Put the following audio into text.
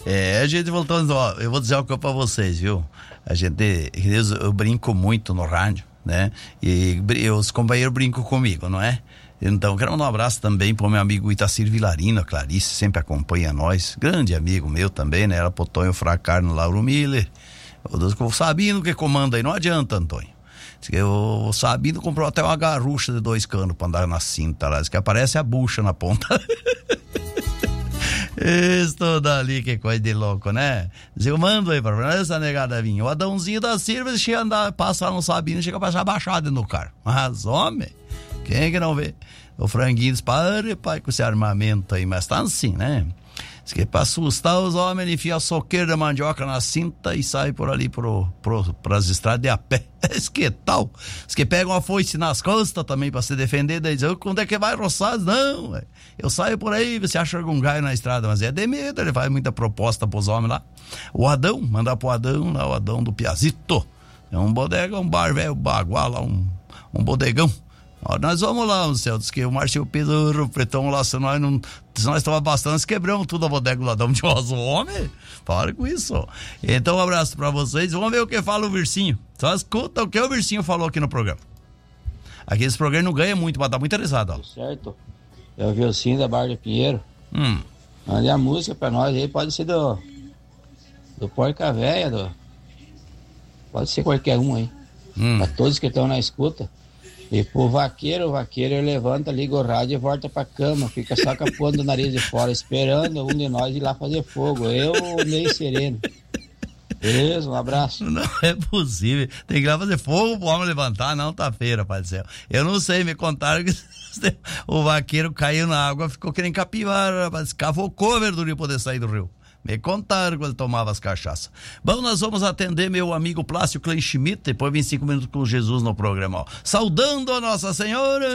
A gente voltando, ó, eu vou dizer uma coisa pra vocês, viu? Eu brinco muito no rádio, né? E os companheiros brincam comigo, não é? Então, quero mandar um abraço também pro meu amigo Itacir Vilarino, a Clarice, sempre acompanha nós, grande amigo meu também, né? Ela pro Tonho Fracarno, Lauro Miller, o Sabino que comanda aí, não adianta, Antônio. O Sabino comprou até uma garrucha de 2 canos pra andar na cinta lá, diz que aparece a bucha na ponta. Isso dali, que coisa de louco, né? Eu mando aí pra essa negada vinha. O Adãozinho da Silva chega a andar, passa no Sabino, chega a passar baixada no carro. Mas, homem, quem que não vê? O Franguinho diz, pare, pai, com esse armamento aí, mas tá assim, né? Diz que pra assustar os homens, ele enfia a soqueira da mandioca na cinta e sai por ali pras estradas de a pé. Diz que tal? Diz que pega uma foice nas costas também pra se defender, daí diz, quando é que vai roçar? Não, véio. Eu saio por aí, você acha algum gaio na estrada, mas é de medo, ele faz muita proposta pros homens lá. O Adão, mandar pro Adão, lá, o Adão do Piazito. É um bodega, um bar velho, baguá lá, um bodegão. Ó, nós vamos lá, Céu, diz que o Márcio Pedro, o Pretão lá, se nós tomar bastante, quebramos tudo a bodega do Ladão de Oso, homem, para com isso. Então, um abraço pra vocês, vamos ver o que fala o Vircinho. Só escuta o que o Vircinho falou aqui no programa. Aqui esse programa não ganha muito, mas tá muito interessado, ó. Certo, é o Vilcinho da Barra de Pinheiro. Mande a música pra nós aí, pode ser do Porca Véia, pode ser qualquer um aí, pra todos que estão na escuta. E pro vaqueiro, ele levanta, liga o rádio e volta pra cama, fica só com a ponta do nariz de fora, esperando um de nós ir lá fazer fogo. Eu meio sereno. Beleza, um abraço. Não é possível, tem que ir lá fazer fogo pro homem levantar, não, tá feira, pai do céu. Eu não sei, me contaram que o vaqueiro caiu na água, ficou querendo capivara, cavocou a verdurinha pra poder sair do rio. Me contaram quando tomava as cachaças. Bom, nós vamos atender meu amigo Plácio Klein Schmidt, depois 25 minutos com Jesus no programa, ó. Saudando a Nossa Senhora.